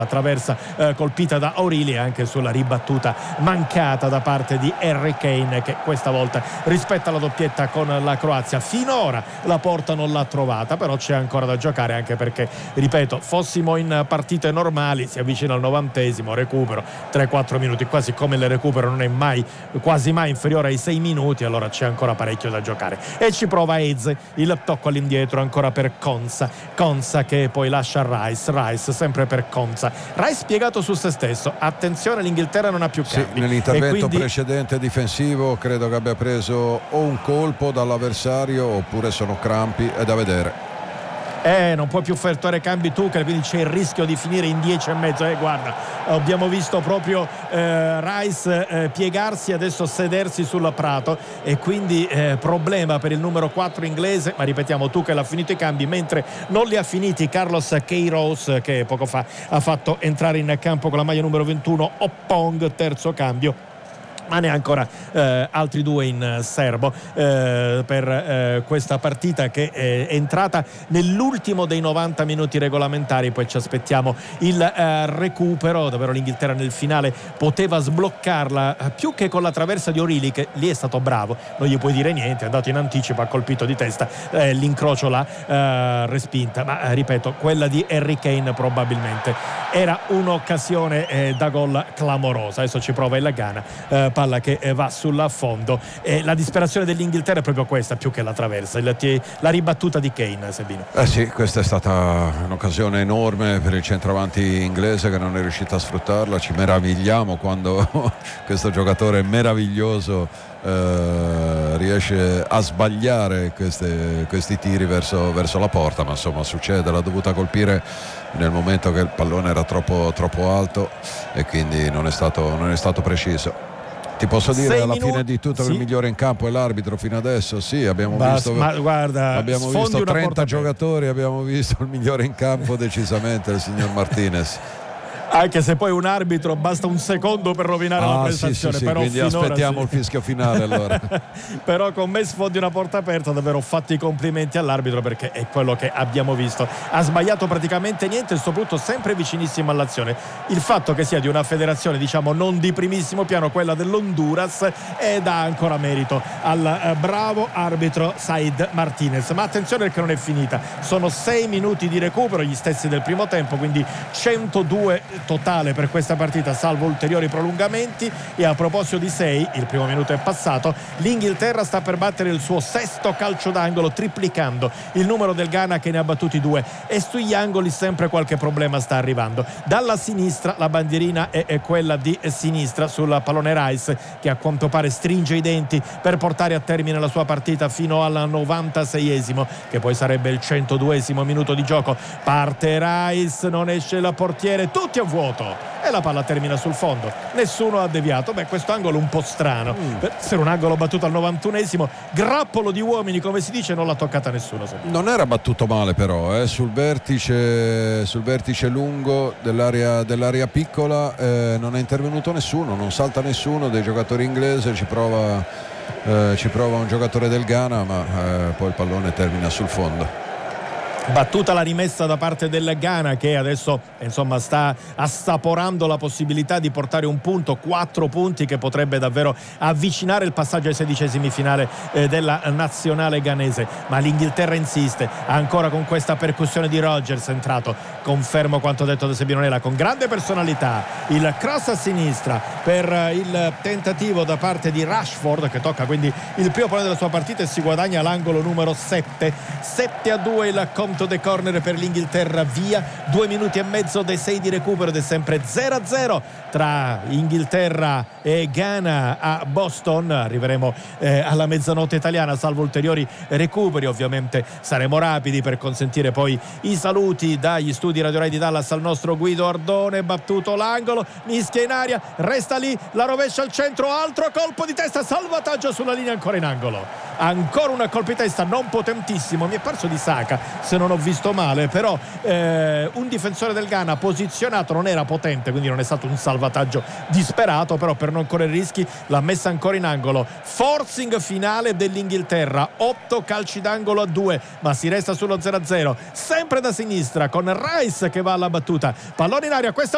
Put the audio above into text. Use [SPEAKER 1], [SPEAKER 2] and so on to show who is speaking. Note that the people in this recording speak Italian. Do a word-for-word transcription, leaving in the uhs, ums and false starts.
[SPEAKER 1] traversa eh, colpita da O'Reilly, anche sulla ribattuta mancata da parte di Harry Kane, che questa volta rispetta la doppietta con la Croazia. Finora la porta non l'ha trovata, però c'è ancora da giocare, anche perché, ripeto, fossimo in partite normali, si avvicina al novantesimo, recupero tre quattro minuti, quasi come il recupero non è mai quasi mai inferiore ai sei minuti, allora c'è ancora parecchio da giocare. E ci prova Eze, il tocco all'indietro ancora per Konsa, Konsa che poi lascia Rice, Rice sempre per Konsa, Rice piegato su se stesso. Attenzione, l'Inghilterra non ha più cambi.
[SPEAKER 2] Sì, nell'intervento
[SPEAKER 1] quindi...
[SPEAKER 2] precedente difensivo credo che abbia preso o un colpo dall'avversario oppure sono crampi, è da vedere.
[SPEAKER 1] Eh, non puoi più effettuare cambi Tuchel, quindi c'è il rischio di finire in dieci e mezzo. Eh, guarda, abbiamo visto proprio eh, Rice eh, piegarsi, adesso sedersi sul prato, e quindi eh, problema per il numero quattro inglese. Ma ripetiamo, Tuchel ha finito i cambi, mentre non li ha finiti Carlos Queiroz, che poco fa ha fatto entrare in campo con la maglia numero ventuno Oppong, terzo cambio. Ma ne ha ancora eh, altri due in serbo eh, per eh, questa partita, che è entrata nell'ultimo dei novanta minuti regolamentari. Poi ci aspettiamo il eh, recupero. Davvero l'Inghilterra nel finale poteva sbloccarla, eh, più che con la traversa di O'Reilly, che lì è stato bravo, non gli puoi dire niente, è andato in anticipo, ha colpito di testa, eh, l'incrocio l'ha eh, respinta. Ma eh, ripeto, quella di Harry Kane probabilmente era un'occasione eh, da gol clamorosa. Adesso ci prova il Ghana, eh, palla che va sul fondo, e la disperazione dell'Inghilterra è proprio questa, più che la traversa, la ribattuta di Kane. Sabino.
[SPEAKER 2] Eh sì, questa è stata un'occasione enorme per il centravanti inglese, che non è riuscito a sfruttarla. Ci meravigliamo quando questo giocatore meraviglioso eh, riesce a sbagliare queste, questi tiri verso, verso la porta, ma insomma succede, l'ha dovuta colpire nel momento che il pallone era troppo, troppo alto, e quindi non è stato, non è stato preciso. Ti posso dire alla minuti, fine di tutto, sì, che il migliore in campo è l'arbitro fino adesso. Sì, abbiamo
[SPEAKER 1] Bas,
[SPEAKER 2] visto,
[SPEAKER 1] ma guarda,
[SPEAKER 2] abbiamo visto trenta giocatori, abbiamo visto il migliore in campo decisamente il signor Martinez.
[SPEAKER 1] Anche se poi un arbitro basta un secondo per rovinare
[SPEAKER 2] ah,
[SPEAKER 1] la prestazione,
[SPEAKER 2] sì, sì,
[SPEAKER 1] però
[SPEAKER 2] quindi aspettiamo sì. il fischio finale allora.
[SPEAKER 1] Però con me sfondi una porta aperta. Davvero ho fatto i complimenti all'arbitro, perché è quello che abbiamo visto, ha sbagliato praticamente niente e soprattutto sempre vicinissimo all'azione. Il fatto che sia di una federazione, diciamo, non di primissimo piano, quella dell'Honduras, e dà ancora merito al eh, bravo arbitro Said Martinez. Ma attenzione, perché non è finita, sono sei minuti di recupero, gli stessi del primo tempo, quindi centodue totale per questa partita, salvo ulteriori prolungamenti. E a proposito di sei, il primo minuto è passato, l'Inghilterra sta per battere il suo sesto calcio d'angolo, triplicando il numero del Ghana, che ne ha battuti due, e sugli angoli sempre qualche problema sta arrivando. Dalla sinistra la bandierina è, è quella di sinistra sul pallone Rice, che a quanto pare stringe i denti per portare a termine la sua partita fino al novantaseiesimo, che poi sarebbe il centoduesimo minuto di gioco. Parte Rice, non esce il portiere, tutti a vuoto, e la palla termina sul fondo, nessuno ha deviato. Beh, questo angolo un po' strano, mm. per essere un angolo battuto al novantunesimo, grappolo di uomini come si dice, non l'ha toccata nessuno.
[SPEAKER 2] Non era battuto male però, eh, sul vertice sul vertice lungo dell'area, dell'area piccola, eh, non è intervenuto nessuno, non salta nessuno dei giocatori inglesi, ci prova, eh, ci prova un giocatore del Ghana, ma eh, poi il pallone termina sul fondo.
[SPEAKER 1] Battuta la rimessa da parte del Ghana, che adesso insomma sta assaporando la possibilità di portare un punto, quattro punti, che potrebbe davvero avvicinare il passaggio ai sedicesimi finale eh, della nazionale ghanese. Ma l'Inghilterra insiste ancora con questa percussione di Rodgers, entrato, confermo quanto detto da Sebinonella, con grande personalità, il cross a sinistra per il tentativo da parte di Rashford, che tocca quindi il primo pallone della sua partita e si guadagna l'angolo numero sette. Sette a due il conto dei corner per l'Inghilterra, via due minuti e mezzo dei sei di recupero, ed è sempre zero a zero tra Inghilterra e Ghana a Boston. Arriveremo eh, alla mezzanotte italiana, salvo ulteriori recuperi. Ovviamente saremo rapidi per consentire poi i saluti dagli studi Radio Rai di Dallas al nostro Guido Ardone. Battuto l'angolo, mischia in aria, resta lì, la rovescia al centro, altro colpo di testa, salvataggio sulla linea, ancora in angolo, ancora un colpo di testa non potentissimo, mi è parso di Saka se non ho visto male, però eh, un difensore del Ghana posizionato, non era potente, quindi non è stato un salvataggio disperato, però per non correre rischi l'ha messa ancora in angolo. Forcing finale dell'Inghilterra, otto calci d'angolo a due, ma si resta sullo zero a zero, sempre da sinistra con Rice che va alla battuta, pallone in aria, questa